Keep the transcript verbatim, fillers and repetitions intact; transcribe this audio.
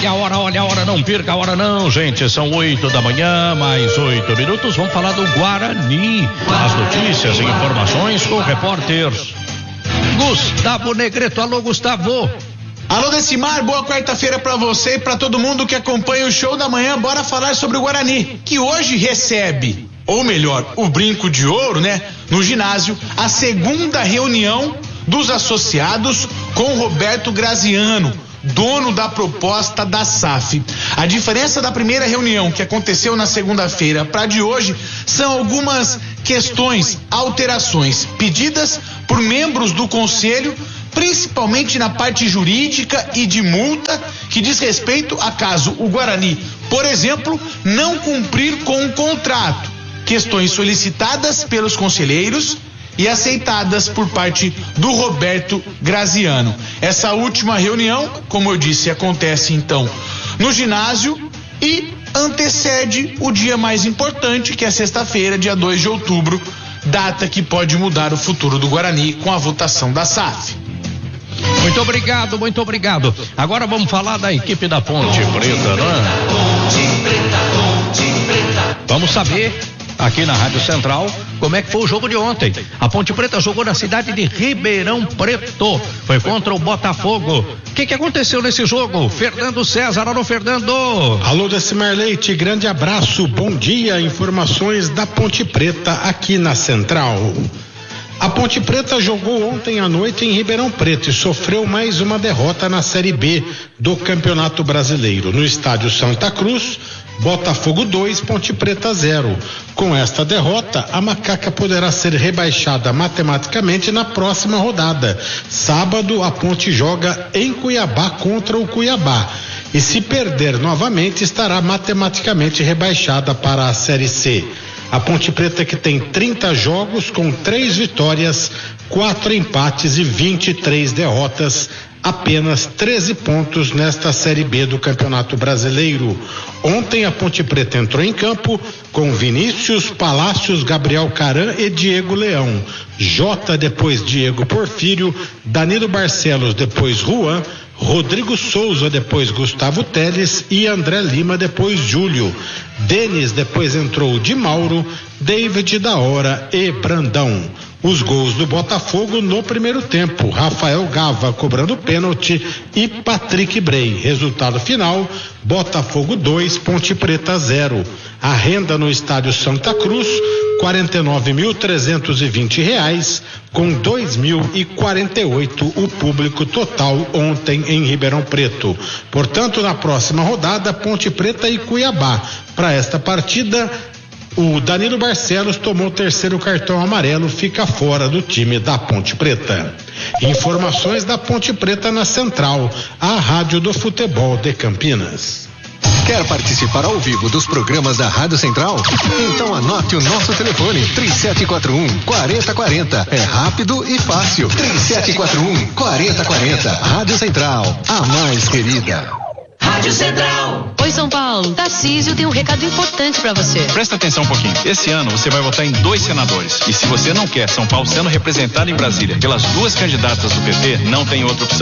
a hora, olha a hora, não perca a hora não, gente. São oito da manhã, mais oito minutos. Vamos falar do Guarani. As notícias e informações com o repórter Gustavo Negreto. Alô, Gustavo. Alô, Decimar, boa quarta-feira pra você e pra todo mundo que acompanha o Show da Manhã. Bora falar sobre o Guarani, que hoje recebe, ou melhor, o Brinco de Ouro, né? No ginásio, a segunda reunião dos associados com Roberto Graziano, dono da proposta da S A F. A diferença da primeira reunião, que aconteceu na segunda-feira, para de hoje, são algumas questões, alterações pedidas por membros do conselho, principalmente na parte jurídica e de multa, que diz respeito a caso o Guarani, por exemplo, não cumprir com o contrato. Questões solicitadas pelos conselheiros e aceitadas por parte do Roberto Graziano. Essa última reunião, como eu disse, acontece então no ginásio e antecede o dia mais importante, que é sexta-feira, dia dois de outubro, data que pode mudar o futuro do Guarani com a votação da S A F. Muito obrigado, muito obrigado. Agora vamos falar da equipe da Ponte Preta, né? Vamos saber aqui na Rádio Central como é que foi o jogo de ontem. A Ponte Preta jogou na cidade de Ribeirão Preto, foi contra o Botafogo. O que que aconteceu nesse jogo? Fernando César, alô Fernando. Alô, Decimar Leite, grande abraço, bom dia. Informações da Ponte Preta aqui na Central. A Ponte Preta jogou ontem à noite em Ribeirão Preto e sofreu mais uma derrota na Série B do Campeonato Brasileiro. No estádio Santa Cruz, Botafogo dois, Ponte Preta zero. Com esta derrota, a Macaca poderá ser rebaixada matematicamente na próxima rodada. Sábado, a Ponte joga em Cuiabá contra o Cuiabá. E se perder novamente, estará matematicamente rebaixada para a Série C. A Ponte Preta, que tem trinta jogos com três vitórias, quatro empates e vinte e três derrotas, apenas treze pontos nesta Série B do Campeonato Brasileiro. Ontem a Ponte Preta entrou em campo com Vinícius, Palácios, Gabriel Caran e Diego Leão. Jota, depois Diego Porfírio, Danilo Barcelos, depois Juan, Rodrigo Souza, depois Gustavo Teles e André Lima, depois Júlio. Denis, depois entrou Di Mauro, David da Hora e Brandão. Os gols do Botafogo no primeiro tempo: Rafael Gava cobrando pênalti e Patrick Brey. Resultado final: Botafogo dois, Ponte Preta zero. A renda no estádio Santa Cruz, quarenta e nove mil trezentos e vinte reais, com dois mil e quarenta e oito o público total ontem em Ribeirão Preto. Portanto, na próxima rodada, Ponte Preta e Cuiabá. Para esta partida, o Danilo Barcelos tomou o terceiro cartão amarelo, fica fora do time da Ponte Preta. Informações da Ponte Preta na Central, a rádio do futebol de Campinas. Quer participar ao vivo dos programas da Rádio Central? Então anote o nosso telefone: três sete quatro um, quatro zero quatro zero. É rápido e fácil. três sete quatro um, quatro zero quatro zero. Rádio Central, a mais querida. Rádio Central. Oi, São Paulo. Tarcísio tem um recado importante pra você. Presta atenção um pouquinho. Esse ano você vai votar em dois senadores. E se você não quer São Paulo sendo representado em Brasília pelas duas candidatas do P T, não tem outra opção.